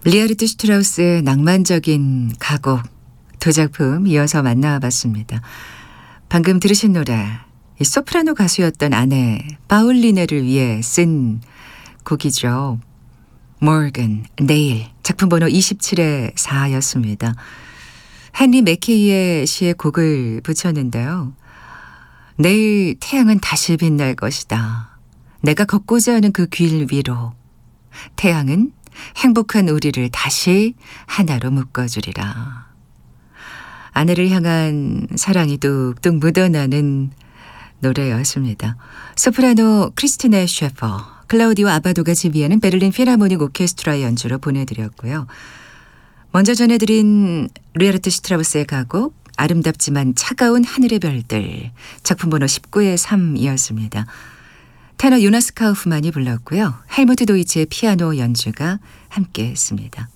리하르트 슈트라우스의 낭만적인 가곡 두 작품 이어서 만나봤습니다. 방금 들으신 노래, 이 소프라노 가수였던 아내 파울리네를 위해 쓴 곡이죠. 모건, 내일, 작품 번호 27의 4였습니다. 헨리 맥케이의 시에 곡을 붙였는데요. 내일 태양은 다시 빛날 것이다. 내가 걷고자 하는 그 길 위로 태양은 행복한 우리를 다시 하나로 묶어주리라. 아내를 향한 사랑이 뚝뚝 묻어나는 노래였습니다. 소프라노 크리스티나 셰퍼, 클라우디오 아바도가 지휘하는 베를린 필하모닉 오케스트라의 연주로 보내드렸고요. 먼저 전해드린 리하르트 슈트라우스의 가곡 아름답지만 차가운 하늘의 별들, 작품 번호 19의 3이었습니다. 테너 요나스 카우프만이 불렀고요. 헬무트 도이치의 피아노 연주가 함께했습니다.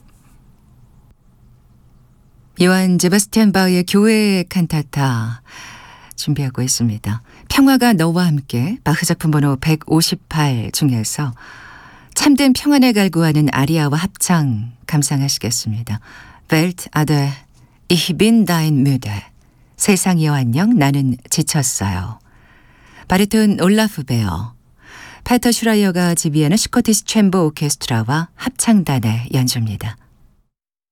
요한 제바스티안 바흐의 교회 칸타타 준비하고 있습니다. 평화가 너와 함께, 바흐 작품 번호 158 중에서 참된 평안을 갈구하는 아리아와 합창 감상하시겠습니다. Welt ade, ich bin dein müde. 세상이여 안녕, 나는 지쳤어요. 바리톤 올라프 베어, 파터 슈라이어가 지휘하는 스코티시 챔버 오케스트라와 합창단의 연주입니다.